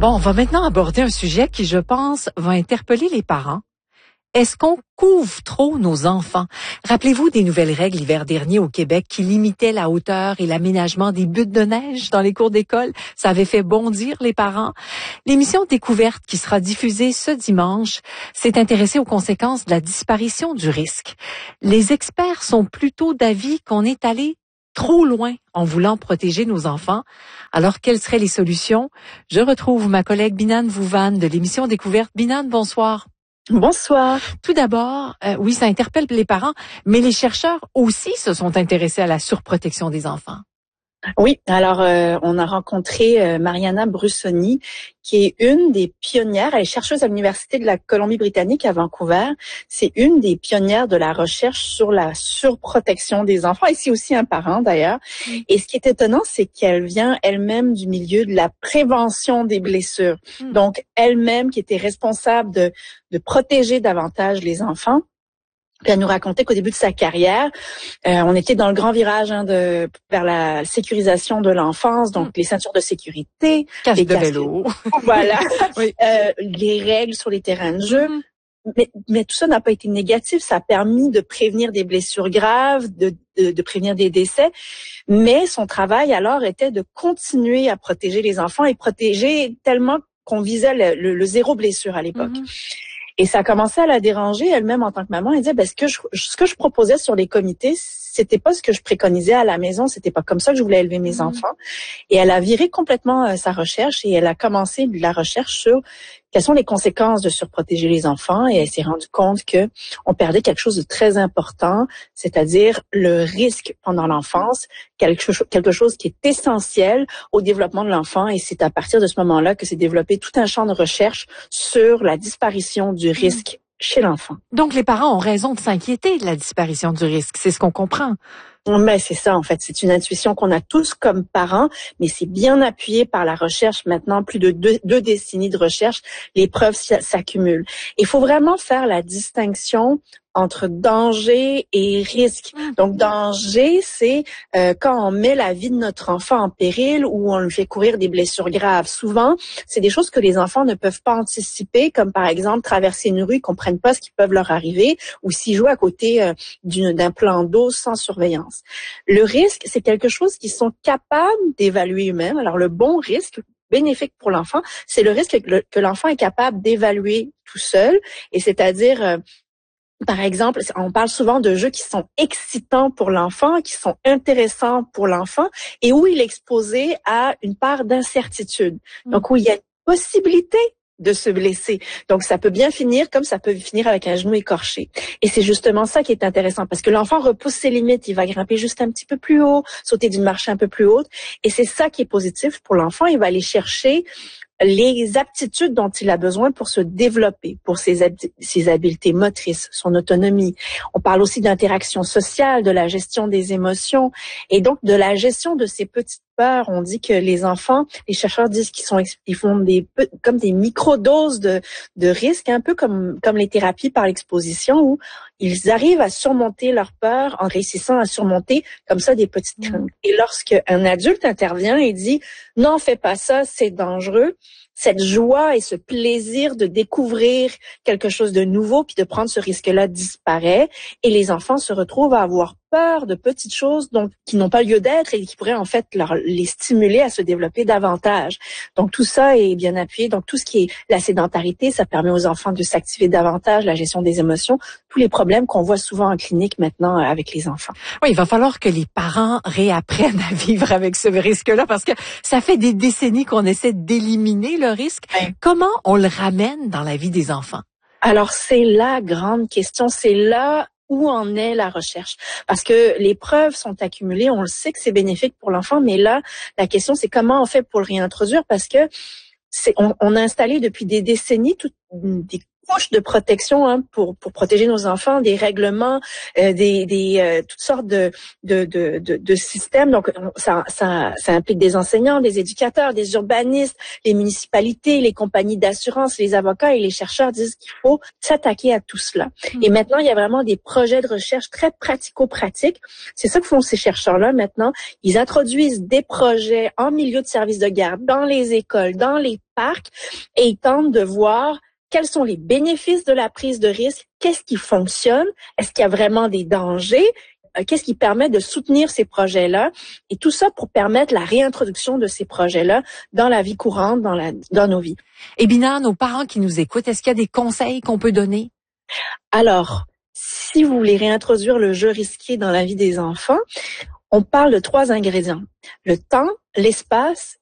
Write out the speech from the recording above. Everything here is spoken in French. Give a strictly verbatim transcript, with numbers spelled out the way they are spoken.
Bon, on va maintenant aborder un sujet qui, je pense, va interpeller les parents. Est-ce qu'on couvre trop nos enfants? Rappelez-vous des nouvelles règles l'hiver dernier au Québec qui limitaient la hauteur et l'aménagement des buttes de neige dans les cours d'école. Ça avait fait bondir les parents. L'émission Découverte qui sera diffusée ce dimanche s'est intéressée aux conséquences de la disparition du risque. Les experts sont plutôt d'avis qu'on est allé trop loin en voulant protéger nos enfants. Alors, quelles seraient les solutions? Je retrouve ma collègue Binane Vouvane de l'émission Découverte. Binane, bonsoir. Bonsoir. Tout d'abord, euh, oui, ça interpelle les parents, mais les chercheurs aussi se sont intéressés à la surprotection des enfants. Oui, alors euh, on a rencontré euh, Mariana Brussoni, qui est une des pionnières, elle est chercheuse à l'Université de la Colombie-Britannique à Vancouver. C'est une des pionnières de la recherche sur la surprotection des enfants, et c'est aussi un parent d'ailleurs. Mm. Et ce qui est étonnant, c'est qu'elle vient elle-même du milieu de la prévention des blessures. Mm. Donc, elle-même qui était responsable de, de protéger davantage les enfants. Puis elle nous racontait qu'au début de sa carrière, euh, on était dans le grand virage hein, de vers la sécurisation de l'enfance, donc mmh. les ceintures de sécurité, casque les de casques, vélo, voilà, oui. euh, les règles sur les terrains de jeu. Mmh. Mais, mais tout ça n'a pas été négatif. Ça a permis de prévenir des blessures graves, de, de, de prévenir des décès. Mais son travail alors était de continuer à protéger les enfants et protéger tellement qu'on visait le, le, le zéro blessure à l'époque. Mmh. Et ça a commencé à la déranger elle-même en tant que maman. Elle disait, ben, ce que je, ce que je proposais sur les comités, c'était pas ce que je préconisais à la maison. C'était pas comme ça que je voulais élever mes mmh. enfants. Et elle a viré complètement euh, sa recherche et elle a commencé la recherche sur quelles sont les conséquences de surprotéger les enfants. Et elle s'est rendue compte que on perdait quelque chose de très important, c'est-à-dire le risque pendant l'enfance, quelque chose, quelque chose qui est essentiel au développement de l'enfant. Et c'est à partir de ce moment-là que s'est développé tout un champ de recherche sur la disparition du risque mmh. chez l'enfant. Donc, les parents ont raison de s'inquiéter de la disparition du risque. C'est ce qu'on comprend. Mais c'est ça, en fait. C'est une intuition qu'on a tous comme parents, mais c'est bien appuyé par la recherche. Maintenant, plus de deux, deux décennies de recherche, les preuves s'accumulent. Il faut vraiment faire la distinction entre danger et risque. Donc, danger, c'est euh, quand on met la vie de notre enfant en péril ou on lui fait courir des blessures graves. Souvent, c'est des choses que les enfants ne peuvent pas anticiper, comme par exemple traverser une rue, ils comprennent pas ce qui peut leur arriver, ou s'ils jouent à côté euh, d'une, d'un plan d'eau sans surveillance. Le risque, c'est quelque chose qu'ils sont capables d'évaluer eux-mêmes. Alors, le bon risque, bénéfique pour l'enfant, c'est le risque que, le, que l'enfant est capable d'évaluer tout seul, et c'est-à-dire... Euh, Par exemple, on parle souvent de jeux qui sont excitants pour l'enfant, qui sont intéressants pour l'enfant et où il est exposé à une part d'incertitude. Donc, où il y a une possibilité de se blesser. Donc, ça peut bien finir comme ça peut finir avec un genou écorché. Et c'est justement ça qui est intéressant parce que l'enfant repousse ses limites. Il va grimper juste un petit peu plus haut, sauter d'une marche un peu plus haute. Et c'est ça qui est positif pour l'enfant. Il va aller chercher les aptitudes dont il a besoin pour se développer, pour ses, hab- ses habiletés motrices, son autonomie. On parle aussi d'interaction sociale, de la gestion des émotions et donc de la gestion de ces petites peurs. On dit que les enfants, les chercheurs disent qu'ils sont, ils font des comme des microdoses de de risques, un peu comme comme les thérapies par l'exposition où ils arrivent à surmonter leurs peurs en réussissant à surmonter comme ça des petites craintes. Et lorsque un adulte intervient et dit non, fais pas ça, c'est dangereux. Cette joie et ce plaisir de découvrir quelque chose de nouveau puis de prendre ce risque-là disparaît et les enfants se retrouvent à avoir peur de petites choses donc qui n'ont pas lieu d'être et qui pourraient en fait leur, les stimuler à se développer davantage. Donc tout ça est bien appuyé. Donc tout ce qui est la sédentarité, ça permet aux enfants de s'activer davantage, la gestion des émotions, tous les problèmes qu'on voit souvent en clinique maintenant avec les enfants. Oui, il va falloir que les parents réapprennent à vivre avec ce risque-là parce que ça fait des décennies qu'on essaie d'éliminer le risque. Oui. Comment on le ramène dans la vie des enfants? Alors c'est la grande question. C'est là où en est la recherche. Parce que les preuves sont accumulées, on le sait que c'est bénéfique pour l'enfant, mais là, la question, c'est comment on fait pour le réintroduire parce que c'est, on, on a installé depuis des décennies toutes des couches de protection hein, pour pour protéger nos enfants, des règlements, euh, des des euh, toutes sortes de de de de, de systèmes. Donc ça ça ça implique des enseignants, des éducateurs, des urbanistes, les municipalités, les compagnies d'assurance, les avocats et les chercheurs disent qu'il faut s'attaquer à tout cela. Mmh. Et maintenant, il y a vraiment des projets de recherche très pratico-pratiques. C'est ça que font ces chercheurs-là maintenant. Ils introduisent des projets en milieu de service de garde, dans les écoles, dans les parcs, et ils tentent de voir quels sont les bénéfices de la prise de risque, qu'est-ce qui fonctionne, est-ce qu'il y a vraiment des dangers, qu'est-ce qui permet de soutenir ces projets-là, et tout ça pour permettre la réintroduction de ces projets-là dans la vie courante, dans, la, dans nos vies. Et Bina, nos parents qui nous écoutent, est-ce qu'il y a des conseils qu'on peut donner? Alors, si vous voulez réintroduire le jeu risqué dans la vie des enfants, on parle de trois ingrédients. Le temps, l'espace